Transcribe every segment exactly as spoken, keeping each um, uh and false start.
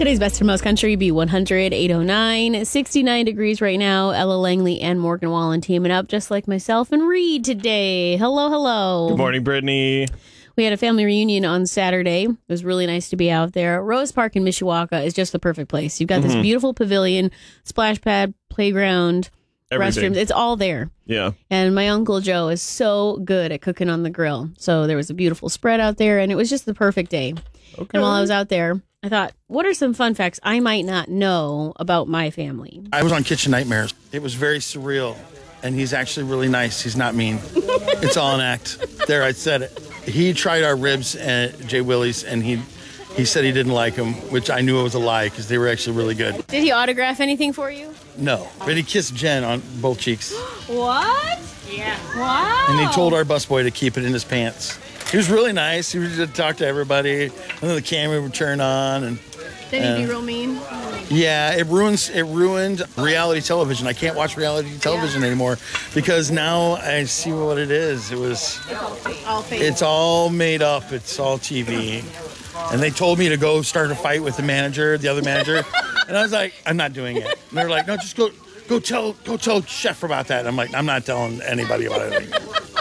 Today's Best in Most Country, B one hundred, eight oh nine, sixty-nine degrees right now. Ella Langley and Morgan Wallen teaming up just like myself and Reed today. Hello, hello. Good morning, Brittany. We had a family reunion on Saturday. It was really nice to be out there. Rose Park in Mishawaka is just the perfect place. You've got this mm-hmm. beautiful pavilion, splash pad, playground, Everything. restrooms. It's all there. Yeah. And my Uncle Joe is so good at cooking on the grill. So there was a beautiful spread out there, and it was just the perfect day. Okay. And while I was out there, I thought, what are some fun facts I might not know about my family? I was on Kitchen Nightmares. It was very surreal, and he's actually really nice. He's not mean. It's all an act. There, I said it. He tried our ribs at Jay Willie's, and he he said he didn't like them, which I knew it was a lie because they were actually really good. Did he autograph anything for you? No, but he kissed Jen on both cheeks. What? Yeah. Wow. And he told our busboy to keep it in his pants. He was really nice. He would just talk to everybody, and then the camera would turn on. And Did he be real mean? Yeah, it ruins it ruined reality television. I can't watch reality television yeah. anymore because now I see what it is. It was it's all, fake. It's all made up. It's all T V. And they told me to go start a fight with the manager, the other manager, and I was like, I'm not doing it. And they're like, no, just go go tell go tell Chef about that. And I'm like, I'm not telling anybody about it.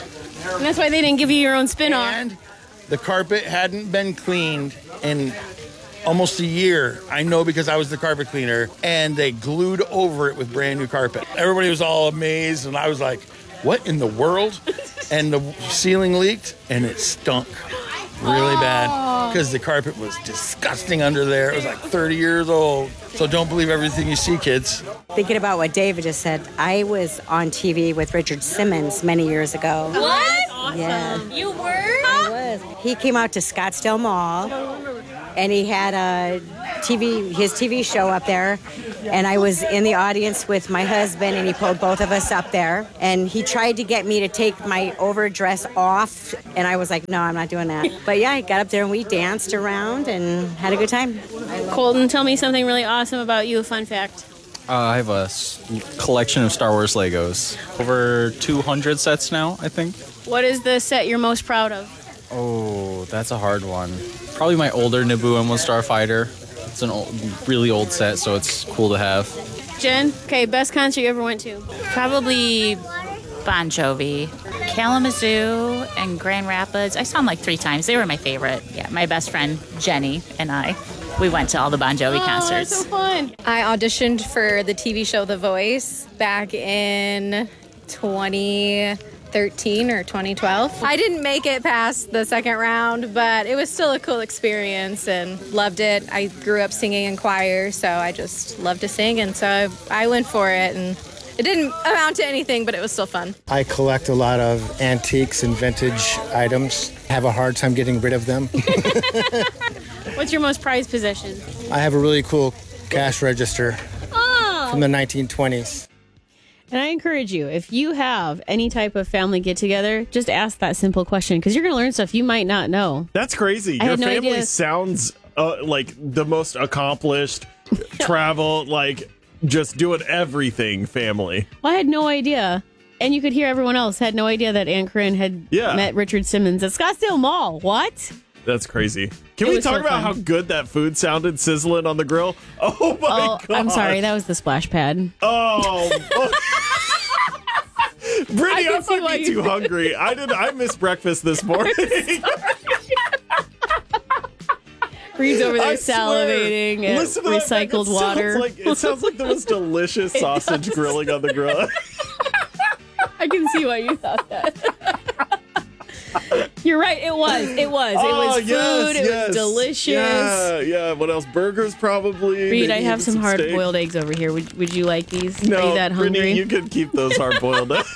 And that's why they didn't give you your own spin-off. And the carpet hadn't been cleaned in almost a year. I know because I was the carpet cleaner, and they glued over it with brand new carpet. Everybody was all amazed, and I was like, what in the world? And the ceiling leaked, and it stunk really oh. bad because the carpet was disgusting under there. It was like thirty years old. So don't believe everything you see, kids. Thinking about what David just said, I was on T V with Richard Simmons many years ago. What? Awesome. Yeah. You were? I was. He came out to Scottsdale Mall, and he had a T V, his T V show up there, and I was in the audience with my husband, and he pulled both of us up there, and he tried to get me to take my overdress off, and I was like, no, I'm not doing that. But yeah, I got up there, and we danced around and had a good time. Colton, tell me something really awesome about you, a fun fact. Uh, I have a s- collection of Star Wars Legos. Over two hundred sets now, I think. What is the set you're most proud of? Oh, that's a hard one. Probably my older Naboo M one Starfighter. It's an old, really old set, so it's cool to have. Jen, okay, best concert you ever went to? Probably Bon Jovi, Kalamazoo, and Grand Rapids. I saw them like three times. They were my favorite. Yeah, my best friend Jenny and I, we went to all the Bon Jovi oh, concerts. That's so fun. I auditioned for the T V show The Voice back in twenty thirteen or twenty twelve. I didn't make it past the second round, but it was still a cool experience and loved it. I grew up singing in choir, so I just love to sing, and so I, I went for it, and it didn't amount to anything, but it was still fun. I collect a lot of antiques and vintage items. Have a hard time getting rid of them. What's your most prized possession? I have a really cool cash register oh. from the nineteen twenties. And I encourage you, if you have any type of family get-together, just ask that simple question, because you're going to learn stuff you might not know. That's crazy. I Your had no family idea. sounds uh, like the most accomplished, travel, like just doing everything family. Well, I had no idea. And you could hear everyone else had no idea that Ann Corinne had Yeah. met Richard Simmons at Scottsdale Mall. What? That's crazy. Can It we was talk so about fun. how good that food sounded sizzling on the grill? Oh, my Oh, God. I'm sorry. That was the splash pad. Oh. Brittany, I I'm can see why fucking you- too hungry. I did. I missed breakfast this morning. Reed's over there I swear. salivating at Listen to that, recycled it water. Sounds like, it sounds like the most delicious sausage does. grilling on the grill. I can see why you thought that. You're right. It was. It was. It Oh, was food. yes, it yes. was delicious. Yeah, yeah. What else? Burgers, probably. Reed, Maybe I have even some steak. hard-boiled eggs over here. Would Would you like these? No, Are you that hungry? Brittany, you can keep those hard-boiled eggs.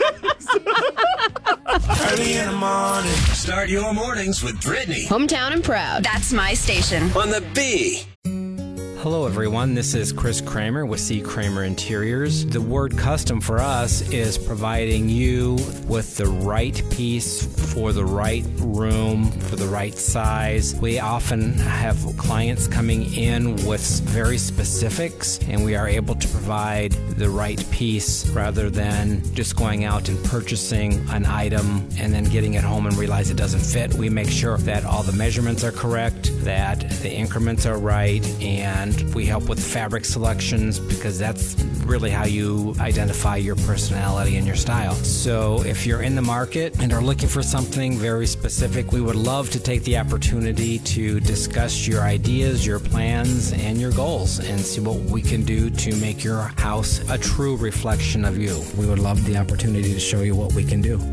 Early in the morning. Start your mornings with Brittany Hometown and proud. That's my station. on the B. Hello, everyone. This is Chris Kramer with C. Kramer Interiors. The word custom for us is providing you with the right piece for the right room, for the right size. We often have clients coming in with very specifics, and we are able to provide the right piece rather than just going out and purchasing an item and then getting it home and realize it doesn't fit. We make sure that all the measurements are correct, that the increments are right, and and we help with fabric selections because that's really how you identify your personality and your style. So if you're in the market and are looking for something very specific, we would love to take the opportunity to discuss your ideas, your plans, and your goals and see what we can do to make your house a true reflection of you. We would love the opportunity to show you what we can do.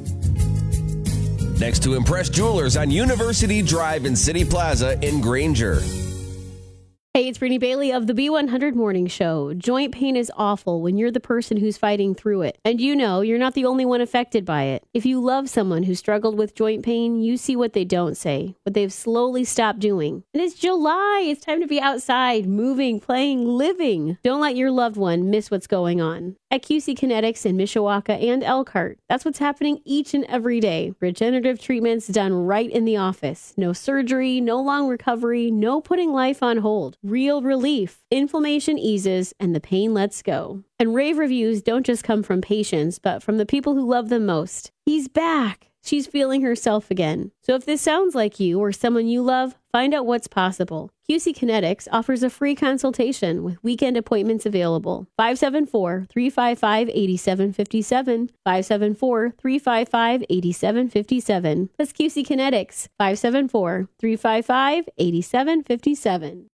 Next to Impress Jewelers on University Drive in City Plaza in Granger. Hey, it's Brittany Bailey of the B one hundred Morning Show. Joint pain is awful when you're the person who's fighting through it. And you know, you're not the only one affected by it. If you love someone who struggled with joint pain, you see what they don't say, what they've slowly stopped doing. And it's July. It's time to be outside, moving, playing, living. Don't let your loved one miss what's going on. At Q C Kinetics in Mishawaka and Elkhart, that's what's happening each and every day. Regenerative treatments done right in the office. No surgery, no long recovery, no putting life on hold. Real relief. Inflammation eases and the pain lets go. And rave reviews don't just come from patients, but from the people who love them most. He's back. She's feeling herself again. So if this sounds like you or someone you love, find out what's possible. Q C Kinetics offers a free consultation with weekend appointments available. five seven four, three five five, eight seven five seven, five seven four, three five five, eight seven five seven. That's Q C Kinetics, five seven four, three five five, eight seven five seven.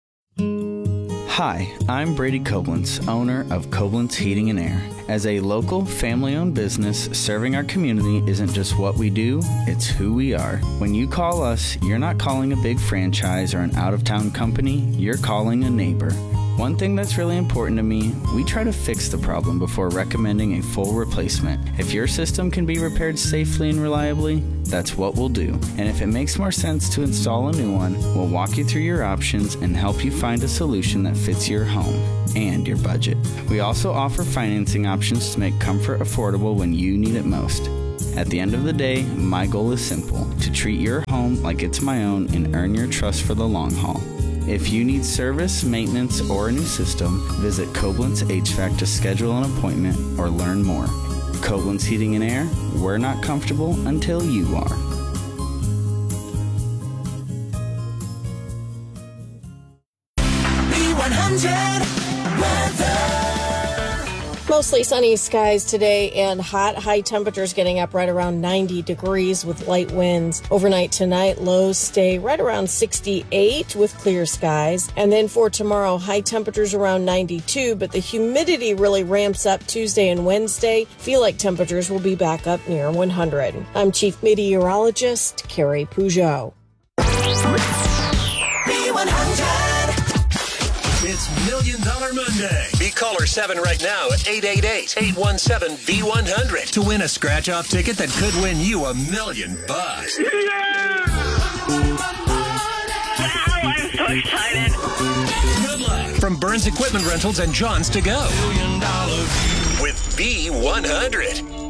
Hi, I'm Brady Koblenz, owner of Koblenz Heating and Air. As a local, family-owned business, serving our community isn't just what we do, it's who we are. When you call us, you're not calling a big franchise or an out-of-town company, you're calling a neighbor. One thing that's really important to me, we try to fix the problem before recommending a full replacement. If your system can be repaired safely and reliably, that's what we'll do. And if it makes more sense to install a new one, we'll walk you through your options and help you find a solution that fits your home and your budget. We also offer financing options to make comfort affordable when you need it most. At the end of the day, my goal is simple, to treat your home like it's my own and earn your trust for the long haul. If you need service, maintenance, or a new system, visit Koblenz H V A C to schedule an appointment or learn more. Koblenz Heating and Air, we're not comfortable until you are. B one hundred weather. Mostly sunny skies today and hot. High temperatures getting up right around ninety degrees with light winds. Overnight tonight, lows stay right around sixty-eight with clear skies. And then for tomorrow, high temperatures around ninety-two, but the humidity really ramps up Tuesday and Wednesday. Feel like temperatures will be back up near one hundred. I'm Chief Meteorologist Carrie Peugeot. B one hundred. It's Million Dollar Monday. Be caller seven right now at eight eight eight, eight one seven, B one hundred to win a scratch-off ticket that could win you a million bucks. Yeah! Wow, I'm so excited. Good luck from Burns Equipment Rentals and John's to Go. Million Dollar View with B one hundred.